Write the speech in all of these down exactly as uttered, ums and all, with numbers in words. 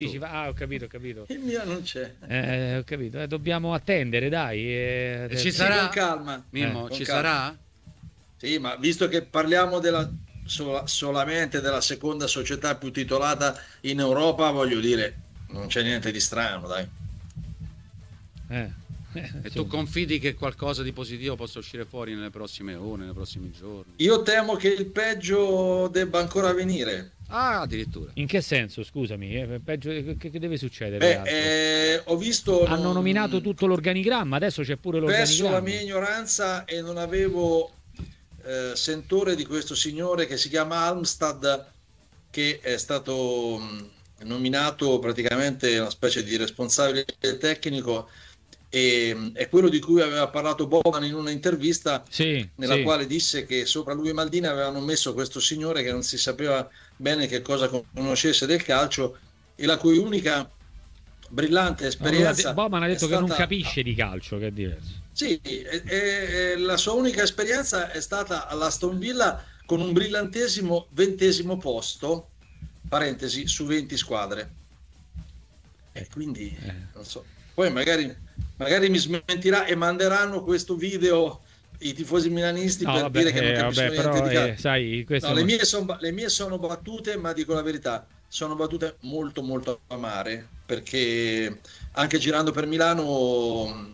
Dici, ah, ho capito, ho capito. Il Milan non c'è. Eh, ho capito. Eh, dobbiamo attendere, dai. Eh, E ci Sì, sarà? con calma. Mimmo, Eh, con ci calma. sarà? Sì, ma visto che parliamo della, sola- solamente della seconda società più titolata in Europa, voglio dire, non c'è niente di strano, dai. Eh. Eh, E tu confidi che qualcosa di positivo possa uscire fuori nelle prossime ore, nei prossimi giorni? Io temo che il peggio debba ancora venire. Ah, addirittura. In che senso, scusami? Eh, peggio, che, che deve succedere? Beh, eh, ho visto... Hanno non- nominato tutto l'organigramma, adesso c'è pure Verso l'organigramma. la mia ignoranza e non avevo eh, sentore di questo signore che si chiama Almstad, che è stato mh, nominato praticamente una specie di responsabile tecnico, e mh, è quello di cui aveva parlato Boban in una intervista, Sì, nella sì. quale disse che sopra lui e Maldini avevano messo questo signore che non si sapeva bene che cosa conoscesse del calcio e la cui unica brillante esperienza Boban ha detto è che non stata- capisce di calcio, che è diverso. Sì, e- e- e la sua unica esperienza è stata all'Aston Villa con un brillantesimo ventesimo posto, parentesi, su venti squadre. E quindi, Eh. non so, poi magari, magari mi smentirà e manderanno questo video i tifosi milanisti No, per vabbè, dire che non eh, capiscono vabbè, niente però, di calcio. eh, sai, questo No, è le, un- mie son- le mie sono battute, ma dico la verità, sono battute molto molto amare, perché anche girando per Milano mh,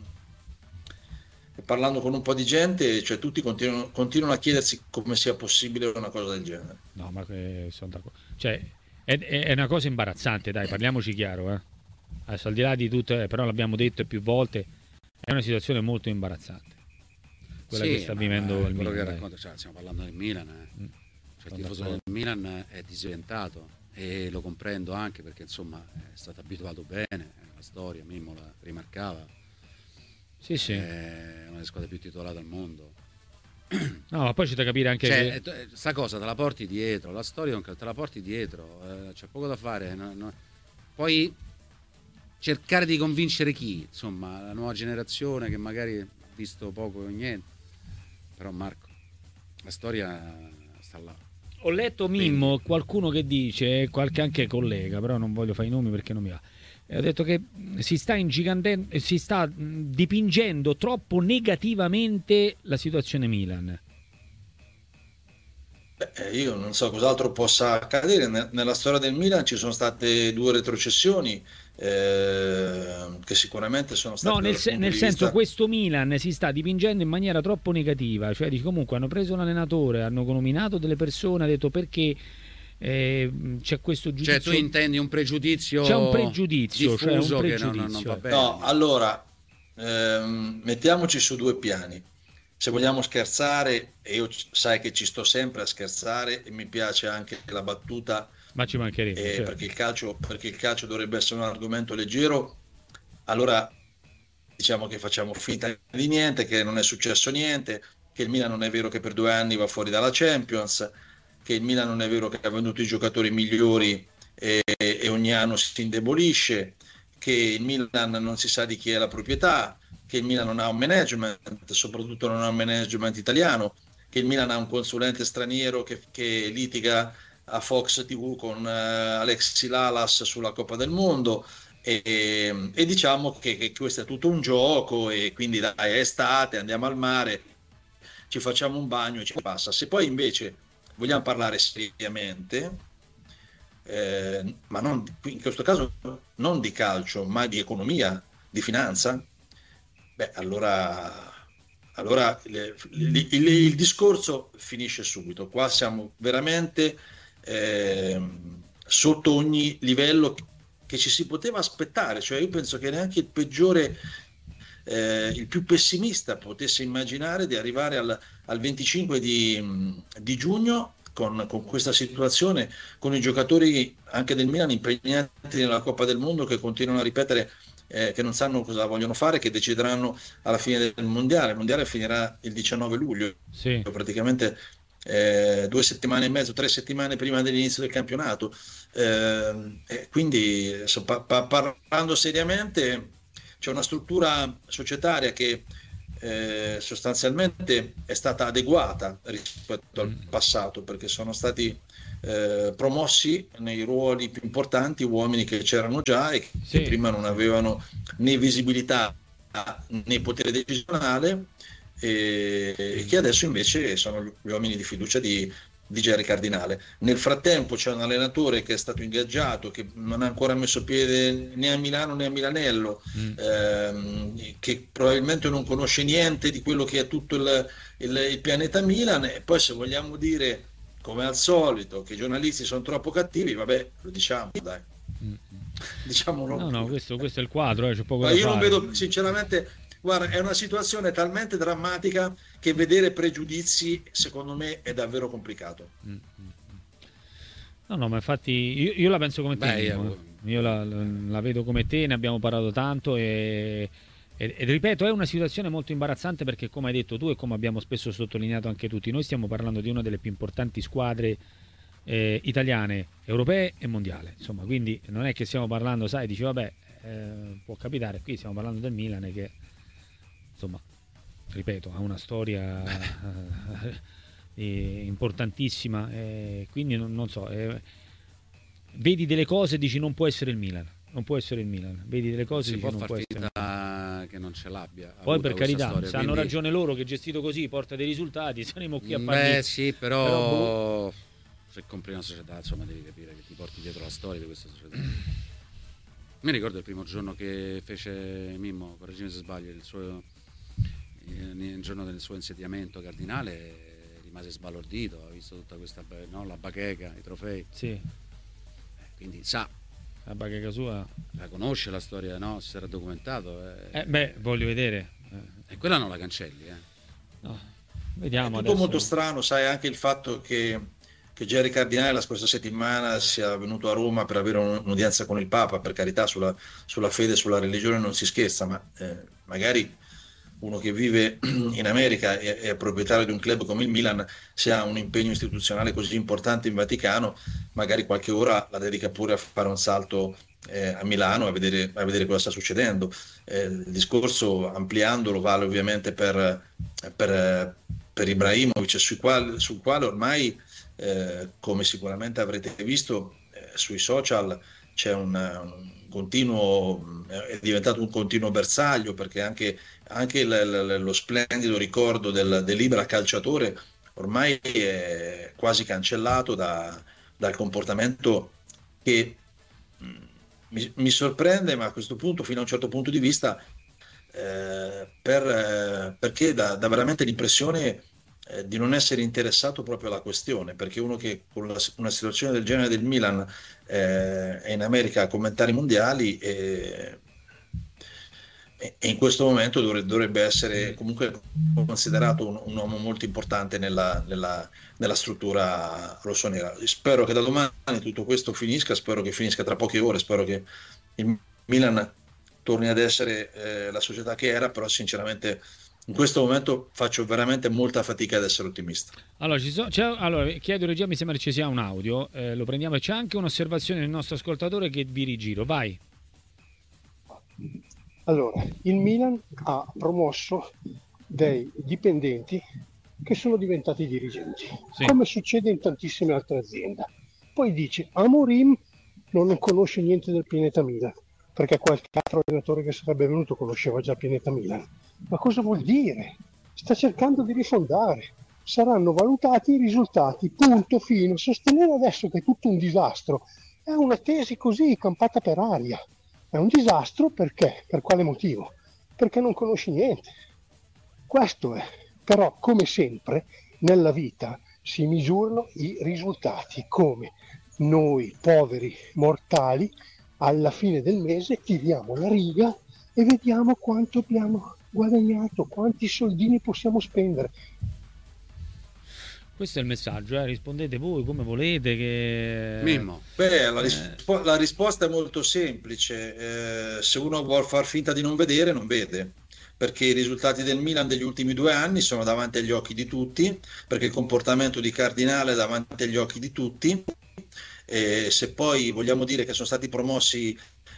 e parlando con un po' di gente, cioè tutti continuano, continuano a chiedersi come sia possibile una cosa del genere. No, ma eh, sono d'accordo. Cioè, è, è- è una cosa imbarazzante, dai, parliamoci chiaro, eh. Adesso, al di là di tutto, eh, però l'abbiamo detto più volte, è una situazione molto imbarazzante. Quella Sì, che sta ma- vivendo ma il quello Milan. che dai. racconta, cioè, stiamo parlando del Milan, eh. Mm. Cioè, il Sono tifoso d'accordo. del Milan è disorientato e lo comprendo anche perché insomma è stato abituato bene, eh, la storia, Mimmo la rimarcava, Sì, sì. è una delle squadre più titolate al mondo. No, ma poi c'è da capire anche Cioè, che... eh, sta cosa te la porti dietro, la storia non- te la porti dietro, eh, c'è poco da fare. no- no. Poi cercare di convincere chi, insomma, la nuova generazione che magari ha visto poco o niente. Però Marco, la storia sta là. Ho letto, Mimmo, qualcuno che dice, qualche anche collega, però non voglio fare i nomi perché non mi va. Eh, Ho detto che si sta ingigantendo, si sta mh, dipingendo troppo negativamente la situazione Milan. Beh, io non so cos'altro possa accadere. Ne- Nella storia del Milan ci sono state due retrocessioni eh, che sicuramente sono state No, nel, dal se- punto nel di senso vista- questo Milan si sta dipingendo in maniera troppo negativa, cioè dici, comunque hanno preso un allenatore, hanno nominato delle persone, ha detto perché eh, c'è questo Cioè, giudizio. tu intendi un pregiudizio C'è un pregiudizio, cioè un diffuso che non, non pregiudizio. va bene. No, allora, ehm, mettiamoci su due piani. Se vogliamo scherzare, e io c- sai che ci sto sempre a scherzare e mi piace anche la battuta, Ma ci mancherebbe. eh, certo. perché il calcio, perché il calcio dovrebbe essere un argomento leggero, allora diciamo che facciamo finta di niente, che non è successo niente, che il Milan non è vero che per due anni va fuori dalla Champions, che il Milan non è vero che ha venduto i giocatori migliori e, e ogni anno si indebolisce, che il Milan non si sa di chi è la proprietà, che il Milan non ha un management, soprattutto non ha un management italiano, che il Milan ha un consulente straniero che, che litiga a Fox T V con uh, Alexi Lalas sulla Coppa del Mondo, e, e diciamo che, che questo è tutto un gioco e quindi dai, è estate, andiamo al mare, ci facciamo un bagno e ci passa. Se poi invece vogliamo parlare seriamente, eh, ma non, in questo caso non di calcio, ma di economia, di finanza, beh, allora, allora le- il, il- il discorso finisce subito. Qua siamo veramente ehm, sotto ogni livello che ci si poteva aspettare. Cioè, io penso che neanche il peggiore, eh, il più pessimista potesse immaginare di arrivare al, al venticinque di, di giugno con, con questa situazione, con i giocatori anche del Milan impegnati nella Coppa del Mondo che continuano a ripetere eh, che non sanno cosa vogliono fare, che decideranno alla fine del mondiale. Il mondiale finirà il diciannove luglio, Sì. praticamente eh, due settimane e mezzo, tre settimane prima dell'inizio del campionato. Eh, e quindi, pa- pa- parlando seriamente, c'è una struttura societaria che eh, sostanzialmente è stata adeguata rispetto al passato, perché sono stati eh, promossi nei ruoli più importanti uomini che c'erano già e che Sì. prima non avevano né visibilità né potere decisionale, e, e che adesso invece sono gli uomini di fiducia di, di Gerry Cardinale. Nel frattempo c'è un allenatore che è stato ingaggiato, che non ha ancora messo piede né a Milano né a Milanello, mm. ehm, che probabilmente non conosce niente di quello che è tutto il, il, il pianeta Milan. E poi, se vogliamo dire, come al solito, che i giornalisti sono troppo cattivi, vabbè, lo diciamo, dai. Mm. Diciamolo. No, no, questo, questo è il quadro, eh, c'è poco Ma da io fare. non vedo, sinceramente, guarda, è una situazione talmente drammatica che vedere pregiudizi, secondo me, è davvero complicato. No, no, ma infatti io, io la penso come te. Beh, io io la, la vedo come te, ne abbiamo parlato tanto e, e, e ripeto, è una situazione molto imbarazzante, perché, come hai detto tu e come abbiamo spesso sottolineato anche tutti, noi stiamo parlando di una delle più importanti squadre eh, italiane, europee e mondiale, insomma, quindi non è che stiamo parlando, sai, dici vabbè, eh, può capitare, qui stiamo parlando del Milan che, insomma, ripeto, ha una storia eh, importantissima, eh, quindi non, non so, eh, vedi delle cose e dici non può essere il Milan, non può essere il Milan, vedi delle cose e dici non può essere che non ce l'abbia. Poi, per carità, storia, se hanno quindi... ragione loro, che gestito così porta dei risultati, saremo qui a parlare. Beh sì, però, però se compri una società, insomma, devi capire che ti porti dietro la storia di questa società. Mi ricordo il primo giorno che fece Mimmo, correggimi se sbaglio, il suo il giorno del suo insediamento Cardinale, rimase sbalordito, ha visto tutta questa, no, la bacheca, i trofei. Sì. Quindi sa, la bacheca sua la conosce la storia, no? Si era documentato. Eh, eh, beh, voglio vedere. E quella non la cancelli, eh. No. Vediamo. È tutto adesso. molto strano, sai, anche il fatto che, che Gerry Cardinale la scorsa settimana sia venuto a Roma per avere un'udienza con il Papa. Per carità, sulla, sulla fede, sulla religione non si scherza, ma eh, magari uno che vive in America e è proprietario di un club come il Milan, se ha un impegno istituzionale così importante in Vaticano, magari qualche ora la dedica pure a fare un salto eh, a Milano a vedere, a vedere cosa sta succedendo. Eh, il discorso, ampliandolo, vale ovviamente per, per, per Ibrahimovic, sul quale, sul quale ormai, eh, come sicuramente avrete visto eh, sui social, c'è un, un continuo, è diventato un continuo bersaglio, perché anche, anche l, l, lo splendido ricordo del, dell'Ibra calciatore ormai è quasi cancellato da, dal comportamento che mh, mi, mi sorprende, ma a questo punto, fino a un certo punto di vista, eh, per, eh, perché dà, dà veramente l'impressione eh, di non essere interessato proprio alla questione, perché uno che con la, una situazione del genere del Milan eh, è in America a commentare i mondiali e, e in questo momento dovrebbe, dovrebbe essere comunque considerato un, un uomo molto importante nella, nella, nella struttura rossonera. Spero che da domani tutto questo finisca, spero che finisca tra poche ore, spero che il Milan torni ad essere eh, la società che era, però sinceramente in questo momento faccio veramente molta fatica ad essere ottimista. Allora, ci so, c'è, allora chiedo regia, mi sembra che ci sia un audio, eh, lo prendiamo, e c'è anche un'osservazione del nostro ascoltatore che vi rigiro, vai. Allora, il Milan ha promosso dei dipendenti che sono diventati dirigenti, sì, come succede in tantissime altre aziende. Poi dice, Amorim non conosce niente del pianeta Milan, perché qualche altro allenatore che sarebbe venuto conosceva già il pianeta Milan. Ma cosa vuol dire? Sta cercando di rifondare. Saranno valutati i risultati, punto, fine. Sostenere adesso che è tutto un disastro è una tesi così campata per aria. È un disastro perché? Per quale motivo? Perché non conosci niente. Questo è. Però, come sempre, nella vita si misurano i risultati, come noi poveri mortali alla fine del mese tiriamo la riga e vediamo quanto abbiamo guadagnato, quanti soldini possiamo spendere. Questo è il messaggio, eh? Rispondete voi come volete. Che... Mimmo. Beh, la, rispo- la risposta è molto semplice. Eh, se uno vuol far finta di non vedere, non vede. Perché i risultati del Milan degli ultimi due anni sono davanti agli occhi di tutti, perché il comportamento di Cardinale è davanti agli occhi di tutti. E se poi vogliamo dire che sono stati promossi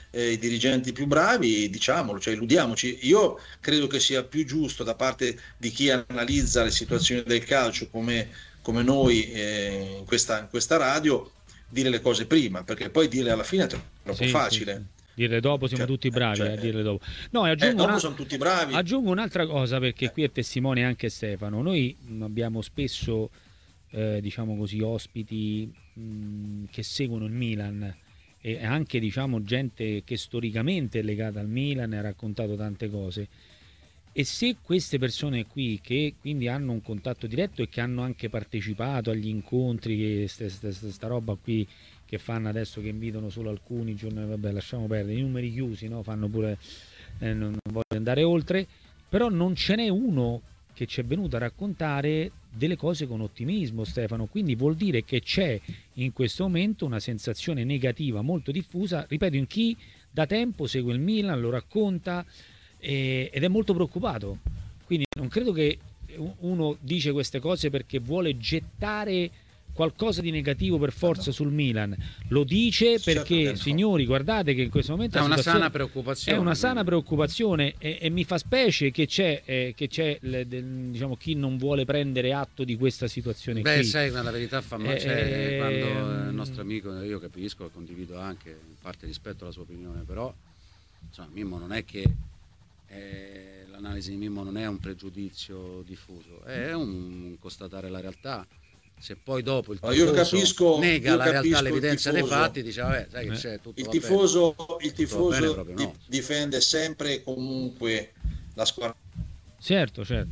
eh, i dirigenti più bravi, diciamolo, cioè illudiamoci. Io credo che sia più giusto da parte di chi analizza le situazioni del calcio come, come noi eh, in, questa, in questa radio, dire le cose prima, perché poi dire alla fine è troppo sì, facile. Sì, sì. Dirle dopo siamo cioè, tutti bravi, cioè, eh, dirle dopo. No, e eh, aggiungo, dopo una... sono tutti bravi. aggiungo un'altra cosa, perché qui è testimone anche Stefano. Noi mh, abbiamo spesso, eh, diciamo così, ospiti mh, che seguono il Milan, e anche, diciamo, gente che storicamente è legata al Milan e ha raccontato tante cose. E se queste persone qui, che quindi hanno un contatto diretto e che hanno anche partecipato agli incontri, questa roba qui che fanno adesso, che invitano solo alcuni giorni, vabbè, lasciamo perdere, i numeri chiusi, no? Fanno pure, eh, non, non voglio andare oltre, però non ce n'è uno che ci è venuto a raccontare delle cose con ottimismo, Stefano, quindi vuol dire che c'è in questo momento una sensazione negativa molto diffusa, ripeto, in chi da tempo segue il Milan, lo racconta, eh, ed è molto preoccupato. Quindi non credo che uno dice queste cose perché vuole gettare qualcosa di negativo per forza sul Milan, lo dice perché, certo, signori, guardate che in questo momento è una sana preoccupazione, è una sana preoccupazione e, e mi fa specie che c'è, eh, che c'è le, de, diciamo, chi non vuole prendere atto di questa situazione. Beh, qui. sai, la verità fa male, cioè, eh, quando il nostro amico, io capisco e condivido anche in parte rispetto alla sua opinione, però insomma, Mimmo non è che eh, l'analisi di Mimmo non è un pregiudizio diffuso, è un constatare la realtà. Se poi dopo il tifoso io capisco, nega io la capisco realtà, l'evidenza dei tifoso, fatti, dice vabbè, sai che c'è tutto il va tifoso, bene. il tifoso Bene, di, no. difende sempre e comunque la squadra. Certo, certo.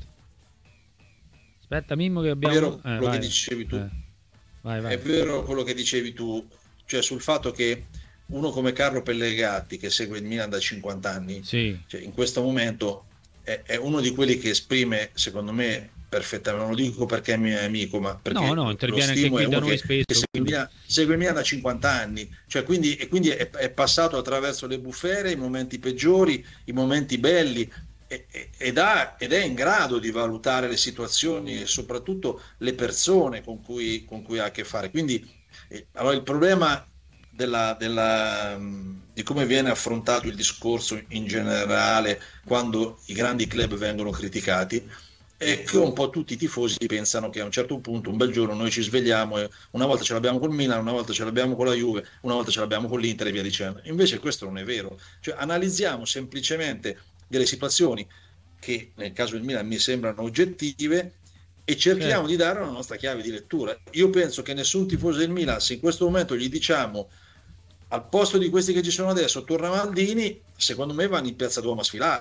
Aspetta Mimmo che abbiamo... È vero eh, quello vai. che dicevi tu, eh. vai, vai. È vero quello che dicevi tu, cioè sul fatto che uno come Carlo Pellegatti, che segue il Milan da cinquanta anni, sì. cioè in questo momento è, è uno di quelli che esprime, secondo me, perfettamente, non lo dico perché è mio amico, ma perché no, no, interviene anche qui da noi che, spesso, che segue, il Milan, segue il Milan da cinquanta anni, cioè quindi, e quindi è, è passato attraverso le bufere, i momenti peggiori, i momenti belli, e, e, ed, ha, ed è in grado di valutare le situazioni e soprattutto le persone con cui, con cui ha a che fare. Quindi eh, allora il problema della, della, di come viene affrontato il discorso in generale quando i grandi club vengono criticati è che un po' tutti i tifosi pensano che a un certo punto, un bel giorno, noi ci svegliamo e una volta ce l'abbiamo col Milan, una volta ce l'abbiamo con la Juve, una volta ce l'abbiamo con l'Inter e via dicendo. Invece questo non è vero. Cioè analizziamo semplicemente delle situazioni che nel caso del Milan mi sembrano oggettive e cerchiamo certo. di dare una nostra chiave di lettura. Io penso che nessun tifoso del Milan, se in questo momento gli diciamo al posto di questi che ci sono adesso torna Maldini, secondo me vanno in piazza Duomo a sfilare.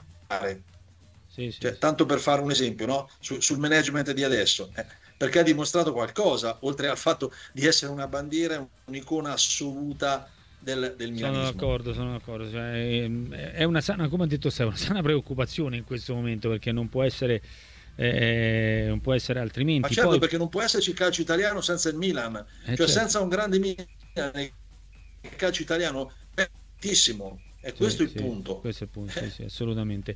Sì, sì, cioè, sì. Tanto per fare un esempio, no? Su, sul management di adesso, eh, perché ha dimostrato qualcosa, oltre al fatto di essere una bandiera, un'icona assoluta del, del milanismo. Sono d'accordo, sono d'accordo. Cioè, è una sana, come ha detto Stefano, una sana preoccupazione in questo momento, perché non può essere eh, non può essere altrimenti. Ma certo, Poi... perché non può esserci il calcio italiano senza il Milan, eh, cioè certo. senza un grande Milan il calcio italiano è tantissimo. E questo sì, è il sì, punto. Questo è il punto, sì, sì, assolutamente.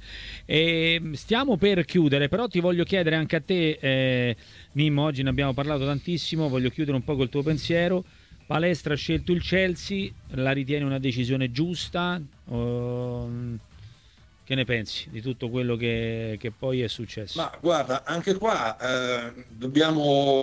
E stiamo per chiudere, però ti voglio chiedere anche a te, eh, Mimmo, oggi ne abbiamo parlato tantissimo, voglio chiudere un po' col tuo pensiero. Palestra ha scelto il Chelsea, la ritieni una decisione giusta? O... Che ne pensi di tutto quello che, che poi è successo? Ma guarda, anche qua eh, dobbiamo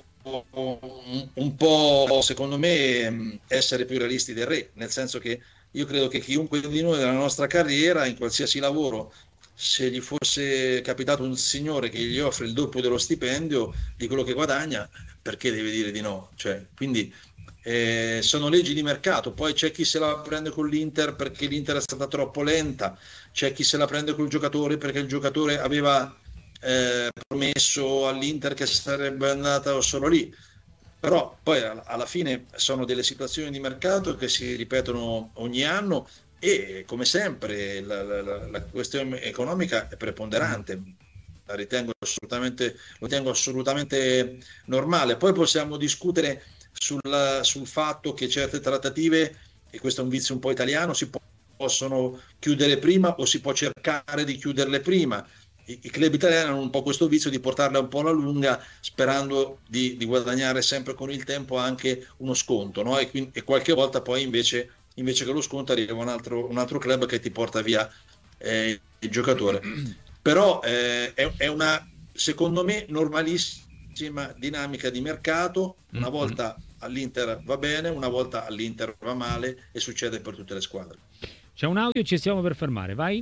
un, un po', secondo me, essere più realisti del re, nel senso che io credo che chiunque di noi nella nostra carriera, in qualsiasi lavoro, se gli fosse capitato un signore che gli offre il doppio dello stipendio di quello che guadagna, perché deve dire di no? Cioè, quindi eh, sono leggi di mercato. Poi c'è chi se la prende con l'Inter perché l'Inter è stata troppo lenta, c'è chi se la prende col giocatore perché il giocatore aveva eh, promesso all'Inter che sarebbe andata solo lì. Però poi alla fine sono delle situazioni di mercato che si ripetono ogni anno e come sempre la, la, la questione economica è preponderante, la ritengo assolutamente, lo ritengo assolutamente normale. Poi possiamo discutere sul, sul fatto che certe trattative, e questo è un vizio un po' italiano, si possono chiudere prima o si può cercare di chiuderle prima. I club italiani hanno un po' questo vizio di portarla un po' alla lunga, sperando di, di guadagnare sempre con il tempo anche uno sconto, no? E, quindi, e qualche volta poi invece invece che lo sconto arriva un altro, un altro club che ti porta via eh, il giocatore. Però eh, è, è una, secondo me, normalissima dinamica di mercato. Una volta all'Inter va bene, una volta all'Inter va male, e succede per tutte le squadre. C'è un audio, ci stiamo per fermare, vai.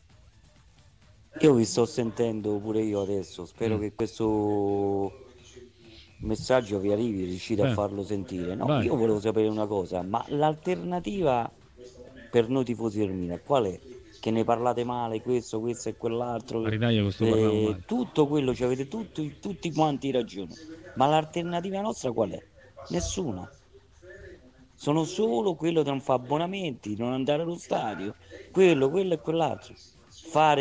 Io vi sto sentendo pure io adesso, spero mm. che questo messaggio vi arrivi, riuscite eh. a farlo sentire. No, io volevo sapere una cosa, ma l'alternativa per noi tifosi del Milan qual è? Che ne parlate male, questo, questo e quell'altro, eh, tutto quello, cioè avete tutti, tutti quanti ragione, ma l'alternativa nostra qual è? Nessuna. Sono solo quello di non fare abbonamenti, non andare allo stadio, quello, quello e quell'altro, fare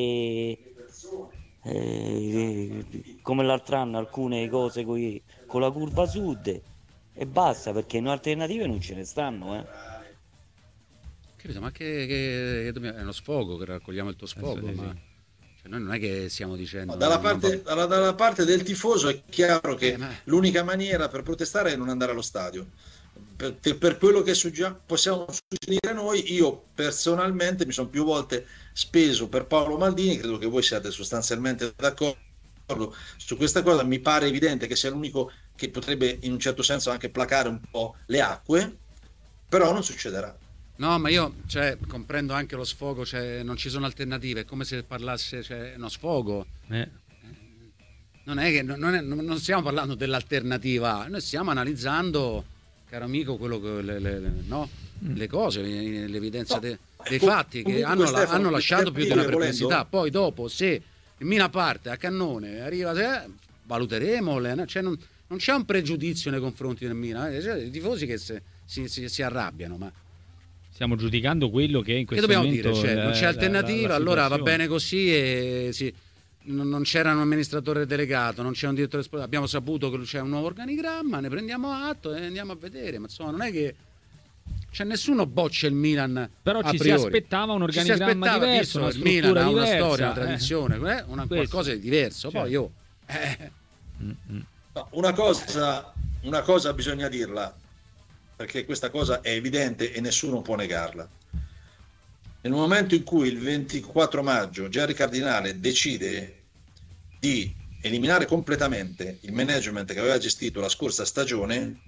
eh, come l'altro anno alcune cose coi, con la curva sud e basta, perché no alternative non ce ne stanno, eh. Capito, ma che, che, che dobbiamo, è uno sfogo, che raccogliamo il tuo sfogo, eh, sì, ma sì. Cioè, noi non è che stiamo dicendo... No, dalla, parte, dalla, dalla parte del tifoso è chiaro che eh, ma... l'unica maniera per protestare è non andare allo stadio. Per, per, per quello che sugge- possiamo suggerire noi, io personalmente mi sono più volte speso per Paolo Maldini, credo che voi siate sostanzialmente d'accordo su questa cosa. Mi pare evidente che sia l'unico che potrebbe in un certo senso anche placare un po' le acque, però non succederà. No, ma io cioè, comprendo anche lo sfogo, cioè, non ci sono alternative, è come se parlasse, cioè, uno sfogo. Eh. Non è che non, è, non stiamo parlando dell'alternativa, noi stiamo analizzando, caro amico, quello che le, le, le, no? mm. le cose, l'evidenza no. de, dei Com- fatti che hanno, Stefano, hanno lasciato più di una perplessità. Poi dopo, se il Milan parte a cannone, arriva, se, valuteremo, le, cioè, non, non c'è un pregiudizio nei confronti del Milan, cioè, i tifosi che se, si, si, si arrabbiano, ma stiamo giudicando quello che in questo che dobbiamo momento dire? Cioè, la, non c'è alternativa, la, la allora va bene così e si, non, non c'era un amministratore delegato, non c'è un direttore sportivo, abbiamo saputo che c'è un nuovo organigramma, ne prendiamo atto e andiamo a vedere, ma insomma non è che c'è nessuno boccia il Milan, però ci si aspettava un organigramma diverso, una il Milan ha una diversa, storia, eh. una tradizione, eh, una, qualcosa di diverso, certo. Poi io eh. no, una cosa una cosa bisogna dirla, perché questa cosa è evidente e nessuno può negarla. Nel momento in cui il ventiquattro maggio Gerry Cardinale decide di eliminare completamente il management che aveva gestito la scorsa stagione,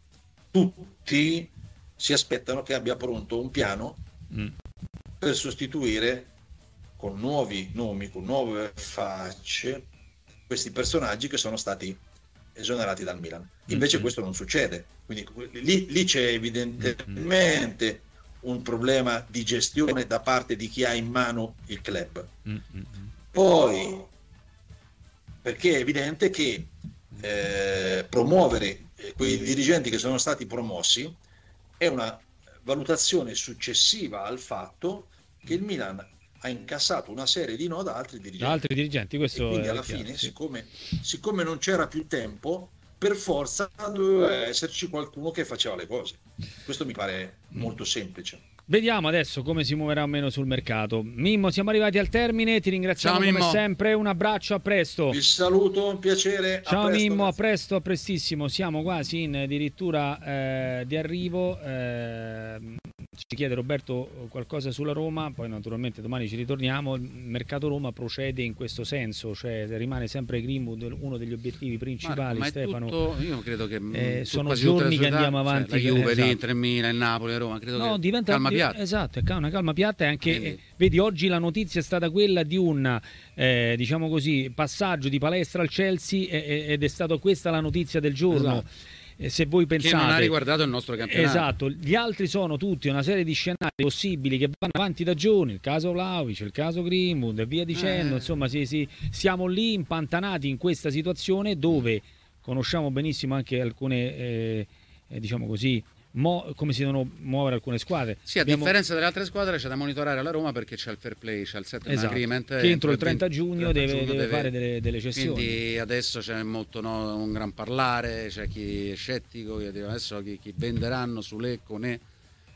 tutti si aspettano che abbia pronto un piano mm. per sostituire con nuovi nomi, con nuove facce, questi personaggi che sono stati esonerati dal Milan. Invece mm-hmm. questo non succede, quindi lì, lì c'è evidentemente mm-hmm. un problema di gestione da parte di chi ha in mano il club. Mm-hmm. Poi perché è evidente che eh, promuovere quei dirigenti che sono stati promossi è una valutazione successiva al fatto che il Milan ha incassato una serie di no da altri dirigenti. Da altri dirigenti, questo e quindi alla chiaro, fine, sì. siccome, siccome non c'era più tempo, per forza doveva esserci qualcuno che faceva le cose. Questo mi pare molto semplice. Vediamo adesso come si muoverà o meno sul mercato. Mimmo, siamo arrivati al termine, ti ringraziamo Ciao, come Mimmo. sempre, un abbraccio, a presto. Vi saluto, un piacere. Ciao a presto, Mimmo, grazie. a presto, a prestissimo. Siamo quasi in addirittura eh, di arrivo. Eh, ci chiede Roberto qualcosa sulla Roma, poi naturalmente domani ci ritorniamo. Il mercato Roma procede in questo senso, cioè rimane sempre Greenwood uno degli obiettivi principali. Ma, ma Stefano, tutto, io credo che eh, sono giorni che andiamo avanti. Cioè, la Juve, esatto. l'Inter, Milan, il Napoli, Roma, credo no, che diventa calma piatta. Esatto, è una calma piatta e anche eh, vedi oggi la notizia è stata quella di un eh, diciamo così passaggio di palestra al Chelsea eh, ed è stata questa la notizia del giorno. Esatto. Se voi pensate che non ha riguardato il nostro campionato, esatto, gli altri sono tutti una serie di scenari possibili che vanno avanti da giorni, il caso Vlahovic, il caso Greenwood e via dicendo, eh. insomma sì, sì, siamo lì impantanati in questa situazione dove conosciamo benissimo anche alcune eh, eh, diciamo così Mo, come si devono muovere alcune squadre. Sì, a Abbiamo... differenza delle altre squadre c'è da monitorare la Roma perché c'è il fair play, c'è il settlement esatto. agreement che entro il trenta giugno trenta deve, giugno deve deve fare delle, delle cessioni. Quindi adesso c'è molto no, un gran parlare, c'è chi è scettico, io dico adesso chi, chi venderanno su Lecco ne ecco.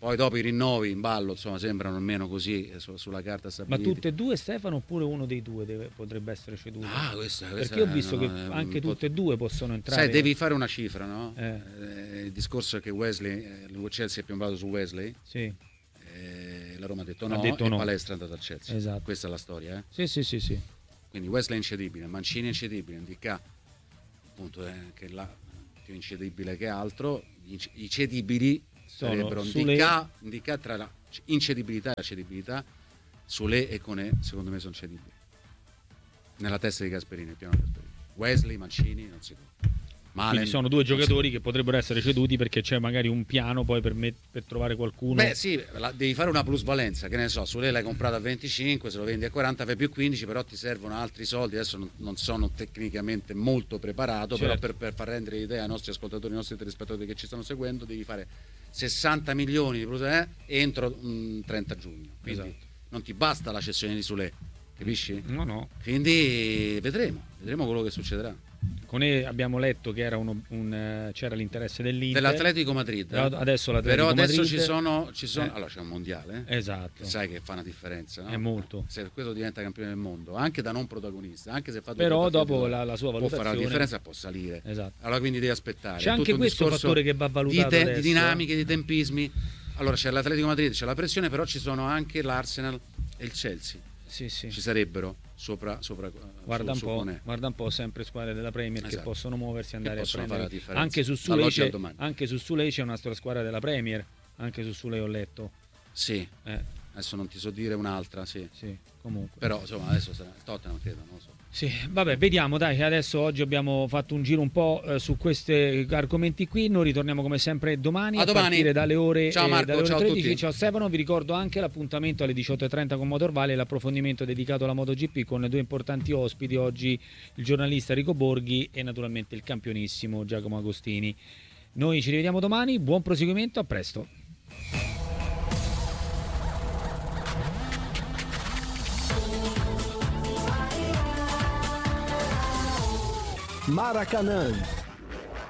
Poi dopo i rinnovi in ballo, insomma, sembrano almeno così su, sulla carta stabiliti. Ma tutte e due, Stefano, oppure uno dei due deve, potrebbe essere ceduto? Ah, questa, questa perché ho visto no, che no, anche tutte e due possono entrare. Sai, devi fare una cifra, no? Eh. Eh, il discorso è che Wesley, eh, il Chelsea è piombato su Wesley. Sì. Eh, la Roma ha detto no, ha detto e no. Palestra è andato al Chelsea. Esatto. Questa è la storia, eh? Sì, sì, sì, sì. Quindi Wesley è incedibile, Mancini è incedibile, N D K appunto è che là più incedibile che altro, i cedibili sarebbero sulle... N D K tra la incedibilità e la cedibilità. Sule e Koné secondo me sono cedibili nella testa di Gasperini, il piano di Gasperini. Wesley, Mancini non si può. Malen, quindi sono due giocatori che potrebbero essere ceduti perché c'è magari un piano poi per, me, per trovare qualcuno. Beh sì, la, devi fare una plusvalenza, che ne so, Sule l'hai comprato a venticinque, se lo vendi a quaranta fai più quindici, però ti servono altri soldi. Adesso non, non sono tecnicamente molto preparato, certo. Però per, per far rendere l'idea ai nostri ascoltatori, ai nostri telespettatori che ci stanno seguendo, devi fare sessanta milioni di plus eh, entro mh, trenta giugno, quindi esatto. Non ti basta la cessione di Sule, capisci? No, no. Quindi vedremo, vedremo quello che succederà. Con E abbiamo letto che era uno, un, c'era l'interesse dell'Inter, dell'Atletico Madrid, però adesso l'Atletico però adesso Madrid... ci sono, ci sono... Eh. allora c'è un mondiale, eh? Esatto, sai che fa una differenza, no? È molto, se per questo diventa campione del mondo anche da non protagonista, anche se fa però dopo la, la sua valutazione può fare la differenza, può salire, esatto. Allora quindi devi aspettare, c'è anche questo fattore che va valutato di, te, adesso, di dinamiche, di tempismi. Allora c'è l'Atletico Madrid, c'è la pressione, però ci sono anche l'Arsenal e il Chelsea. Sì, sì. Ci sarebbero sopra, sopra guarda, su, un po', guarda un po' sempre squadre della Premier, esatto, che possono muoversi e andare a prendere. Anche su Sule c'è, anche su Sule c'è una squadra della Premier, anche su Sule ho letto. Sì, eh. adesso non ti so dire un'altra, sì. Sì, comunque. Però insomma adesso sarà il Tottenham, credo, non lo so. Sì, vabbè, vediamo, dai, adesso oggi abbiamo fatto un giro un po' eh, su questi argomenti qui, noi ritorniamo come sempre domani a, a domani. partire dalle ore, ciao Marco, eh, dalle ore ciao tredici. A tutti. Ciao Stefano, vi ricordo anche l'appuntamento alle diciotto e trenta con Motorvale, l'approfondimento dedicato alla MotoGP con due importanti ospiti, oggi il giornalista Rico Borghi e naturalmente il campionissimo Giacomo Agostini. Noi ci rivediamo domani, buon proseguimento, a presto. Maracanã